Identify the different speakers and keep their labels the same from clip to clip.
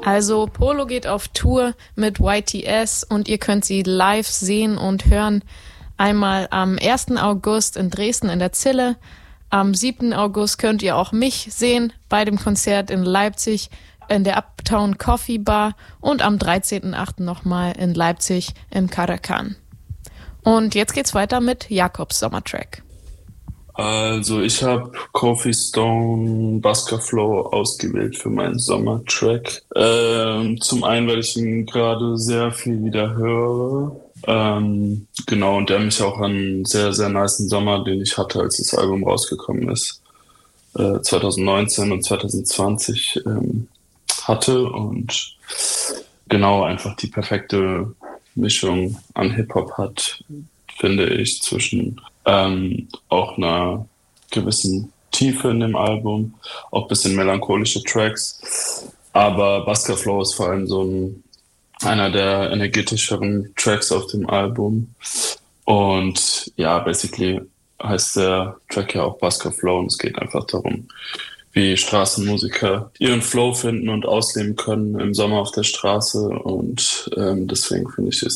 Speaker 1: Also Polo geht auf Tour mit YTS und ihr könnt sie live sehen und hören. Einmal am 1. August in Dresden in der Zille. Am 7. August könnt ihr auch mich sehen bei dem Konzert in Leipzig in der Uptown Coffee Bar und am 13.8. nochmal in Leipzig im Caracan. Und jetzt geht's weiter mit Jakobs Sommertrack.
Speaker 2: Also ich habe Coffee Stone Busker Flow ausgewählt für meinen Sommertrack. Zum einen, weil ich ihn gerade sehr viel wieder höre. Genau, und der mich auch an einen sehr, sehr nicen Sommer, den ich hatte, als das Album rausgekommen ist, 2019 und 2020 hatte. Und genau, einfach die perfekte Mischung an Hip-Hop hat, finde ich, zwischen auch einer gewissen Tiefe in dem Album, auch ein bisschen melancholische Tracks. Aber Busker Flow ist vor allem einer der energetischeren Tracks auf dem Album. Und ja, basically heißt der Track ja auch Busker Flow und es geht einfach darum, wie Straßenmusiker ihren Flow finden und ausleben können im Sommer auf der Straße. Und deswegen finde ich,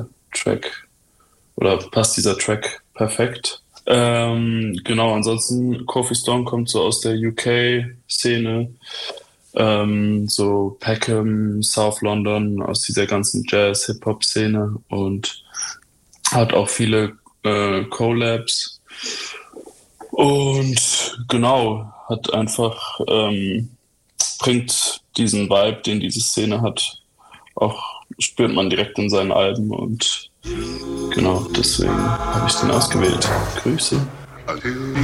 Speaker 2: passt dieser Track perfekt. Genau, ansonsten Coffee Stone kommt so aus der UK-Szene, so Peckham, South London, aus dieser ganzen Jazz-Hip-Hop-Szene und hat auch viele Collabs und genau, hat einfach bringt diesen Vibe, den diese Szene hat, auch spürt man direkt in seinen Alben und genau, deswegen habe ich den ausgewählt. Grüße.